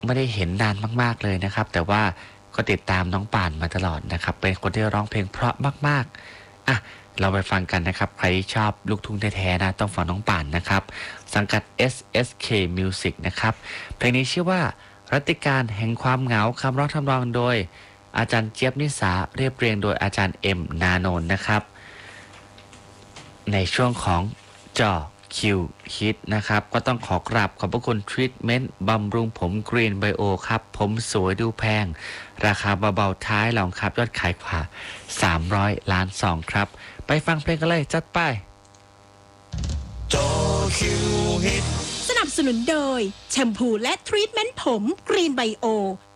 ไม่ได้เห็นนานมากๆเลยนะครับแต่ว่าก็ติดตามน้องป่านมาตลอดนะครับเป็นคนที่ร้องเพลงเพราะมากๆอ่ะเราไปฟังกันนะครับใครชอบลูกทุ่งแท้ๆนะต้องฟังน้องป่านนะครับสังกัด SSK Music นะครับเพลงนี้ชื่อว่ารัตติการแห่งความเหงาคำร้องทำนองโดยอาจารย์เจี๊ยบนิสาเรียบเรียงโดยอาจารย์เอ็มนานนท์นะครับในช่วงของจอคิวฮิตนะครับก็ต้องขอกราบขอบพระคุณทรีทเมนต์บำรุงผมกรีนไบโอครับผมสวยดูแพงราคาเบาๆท้ายลองครับยอดขายกว่า300 ล้านซองครับไปฟังเพลงกันเลยจัดไปจอคิวฮิตสนับสนุนโดยแชมพูและทรีทเมนต์ผมกรีนไบโอ